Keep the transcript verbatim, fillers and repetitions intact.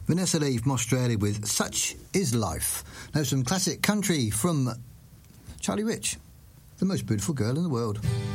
Vanessa Lee from Australia with Such Is Life. Now some classic country from Charlie Rich, the most beautiful girl in the world.